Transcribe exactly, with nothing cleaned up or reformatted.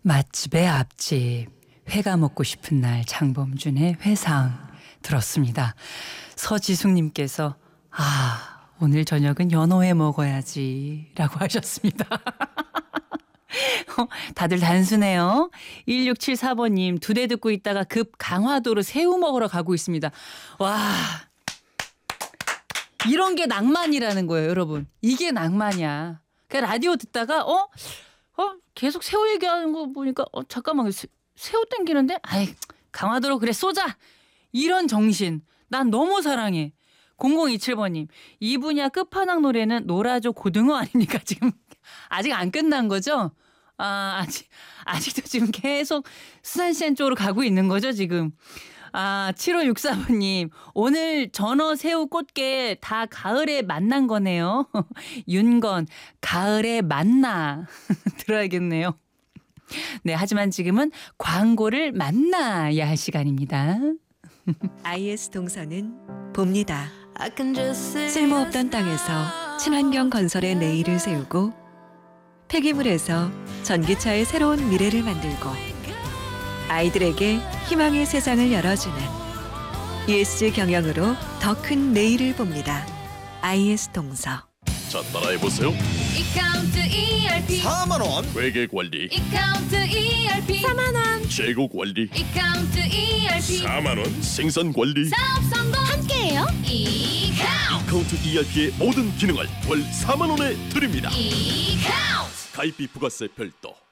맛집의 앞집, 회가 먹고 싶은 날 장범준의 회상 들었습니다. 서지숙님께서 아 오늘 저녁은 연어회 먹어야지 라고 하셨습니다. 다들 단순해요. 일육칠사 번님 두 대 듣고 있다가 급 강화도로 새우 먹으러 가고 있습니다. 와 이런 게 낭만이라는 거예요, 여러분. 이게 낭만이야. 그러니까 라디오 듣다가 어? 어? 계속 새우 얘기하는 거 보니까 어 잠깐만 새, 새우 땡기는데? 아이 강화도로 그래 쏘자. 이런 정신 난 너무 사랑해. 공공이칠 번님 이 분야 끝판왕 노래는 노라조 고등어 아닙니까? 지금 아직 안 끝난 거죠? 아 아직 아직도 지금 계속 수산시장 쪽으로 가고 있는 거죠 지금. 아 칠오육사 번님 오늘 전어 새우 꽃게 다 가을에 만난 거네요. 윤건 가을에 만나 들어야겠네요. 네 하지만 지금은 광고를 만나야 할 시간입니다. 아이에스 동서는 봅니다. 쓸모없던 땅에서 친환경 건설의 내일을 세우고 폐기물에서 전기차의 새로운 미래를 만들고 아이들에게 희망의 세상을 열어주는 이에스지 경영으로 더 큰 내일을 봅니다. 아이에스 동서. 자 따라해보세요. 이카운트 이알피 사만 원 회계관리, 이카운트 이알피 사만 원 재고관리, 이카운트 이알피 사만 원 생산관리. 사업 성공 함께해요. 이카운트 이카운트 이알피의 모든 기능을 월 사만 원에 드립니다. 이카운트 가입비 부가세 별도.